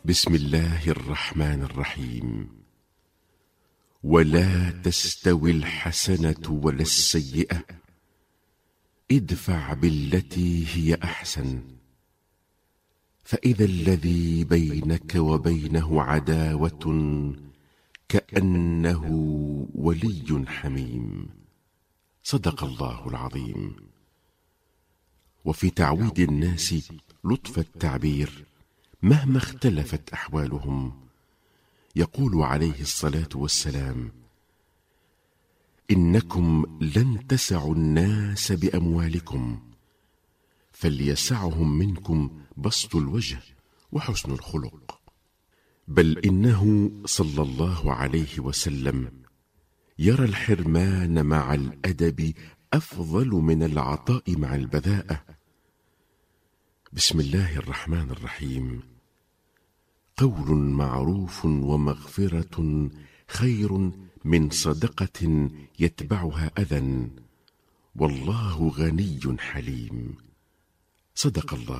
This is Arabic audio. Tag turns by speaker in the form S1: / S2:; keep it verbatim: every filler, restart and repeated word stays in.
S1: بسم الله الرحمن الرحيم. ولا تستوي الحسنة ولا السيئة، ادفع بالتي هي أحسن، فإذا الذي بينك وبينه عداوة كأنه ولي حميم. صدق الله العظيم. وفي تعويد الناس لطف التعبير مهما اختلفت أحوالهم، يقول عليه الصلاة والسلام: إنكم لن تسعوا الناس بأموالكم، فليسعهم منكم بسط الوجه وحسن الخلق. بل إنه صلى الله عليه وسلم يرى الحرمان مع الأدب أفضل من العطاء مع البذاءة. بسم الله الرحمن الرحيم. قول معروف ومغفرة خير من صدقة يتبعها أذى، والله غني حليم. صدق الله.